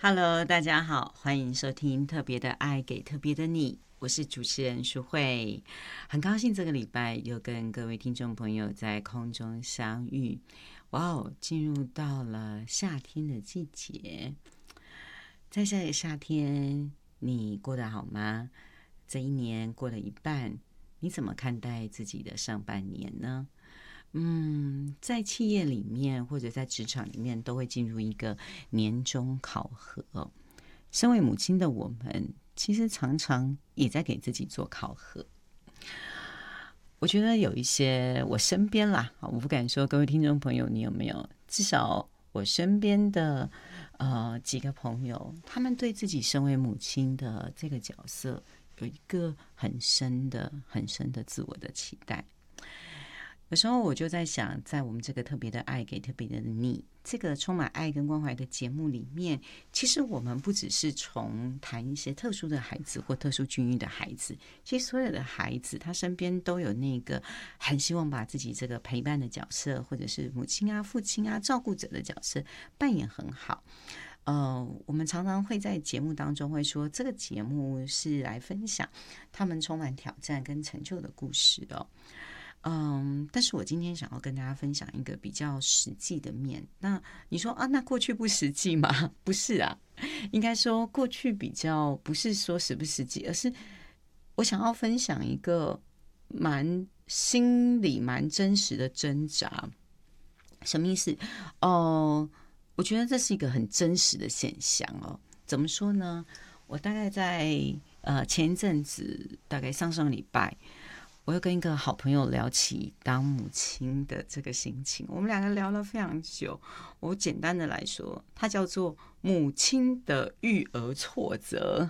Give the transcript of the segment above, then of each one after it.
Hello，大家好，欢迎收听特别的爱给特别的你，我是主持人淑慧，很高兴这个礼拜又跟各位听众朋友在空中相遇。哇哦，进入到了夏天的季节，在这个夏天，你过得好吗？这一年过了一半，你怎么看待自己的上半年呢？在企业里面或者在职场里面都会进入一个年终考核。身为母亲的我们，其实常常也在给自己做考核。我觉得有一些我身边啦，我不敢说各位听众朋友你有没有，至少我身边的几个朋友，他们对自己身为母亲的这个角色有一个很深的自我的期待。有时候我就在想，在我们这个特别的爱给特别的你这个充满爱跟关怀的节目里面，其实我们不只是从谈一些特殊的孩子或特殊境遇的孩子，其实所有的孩子他身边都有那个很希望把自己这个陪伴的角色，或者是母亲啊、父亲啊、照顾者的角色扮演很好。我们常常会在节目当中会说，这个节目是来分享他们充满挑战跟成就的故事哦。但是我今天想要跟大家分享一个比较实际的面。那你说啊，那过去不实际吗？不是啊，应该说过去比较不是说实不实际，而是我想要分享一个心里蛮真实的挣扎。什么意思？我觉得这是一个很真实的现象哦。怎么说呢？我大概在前一阵子，大概上礼拜。我又跟一个好朋友聊起当母亲的这个心情，我们两个聊了非常久。我简单的来说，它叫做母亲的育儿挫折。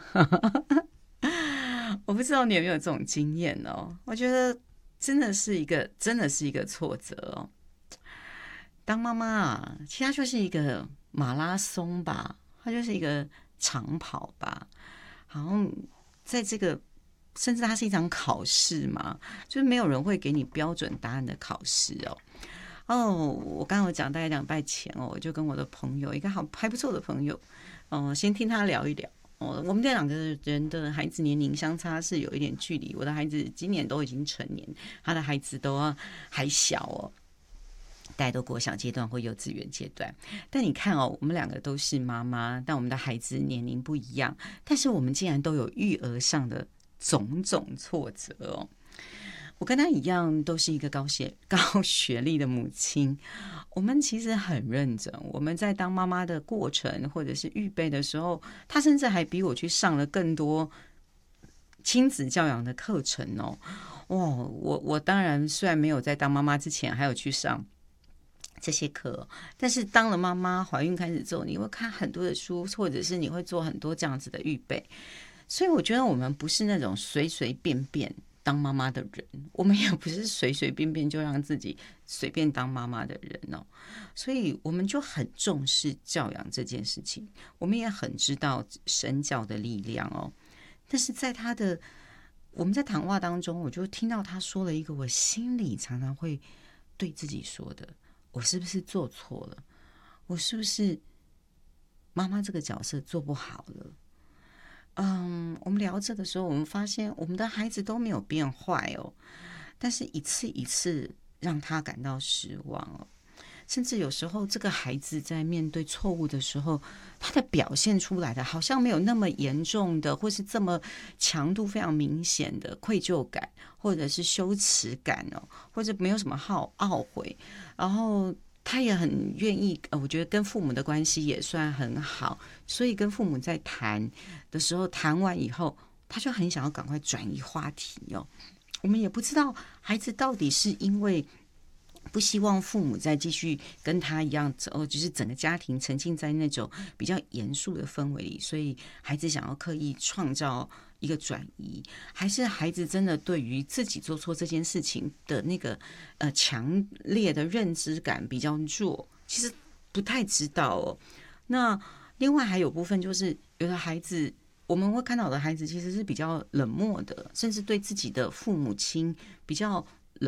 我不知道你有没有这种经验哦？我觉得真的是一个挫折哦。当妈妈啊，其实它就是一个马拉松吧，它就是一个长跑吧，好像在这个。甚至它是一场考试嘛，就是没有人会给你标准答案的考试哦。我刚刚有讲，大概2拜前我就跟我的朋友，一个还不错的朋友，先听他聊一聊。我们这2个人的孩子年龄相差是有一点距离，我的孩子今年都已经成年，他的孩子都还小哦。大家都国小阶段或幼稚园阶段，但你看我们2个都是妈妈，但我们的孩子年龄不一样，但是我们竟然都有育儿上的种种挫折哦。我跟他一样，都是一个高学历的母亲。我们其实很认真，我们在当妈妈的过程或者是预备的时候，他甚至还比我去上了更多亲子教养的课程哦。我当然虽然没有在当妈妈之前还有去上这些课，但是当了妈妈，怀孕开始之后，你会看很多的书，或者是你会做很多这样子的预备。所以我觉得我们不是那种随随便便当妈妈的人，我们也不是随随便便就让自己随便当妈妈的人哦。所以我们就很重视教养这件事情，我们也很知道身教的力量哦。但是在我们在谈话当中，我就听到他说了一个我心里常常会对自己说的：我是不是做错了？我是不是妈妈这个角色做不好了？我们聊这的时候，我们发现我们的孩子都没有变坏哦，但是一次一次让他感到失望哦。甚至有时候这个孩子在面对错误的时候，他的表现出来的好像没有那么严重的，或是这么强度非常明显的愧疚感，或者是羞耻感哦，或者没有什么懊悔，然后他也很愿意，我觉得跟父母的关系也算很好，所以跟父母在谈的时候，谈完以后，他就很想要赶快转移话题哦。我们也不知道孩子到底是因为不希望父母再继续跟他一样，就是整个家庭沉浸在那种比较严肃的氛围里，所以孩子想要刻意创造一个转移，还是孩子真的对于自己做错这件事情的那个强烈的认知感比较弱，其实不太知道哦。那另外还有部分就是有的孩子，我们会看到的孩子其实是比较冷漠的，甚至对自己的父母亲比较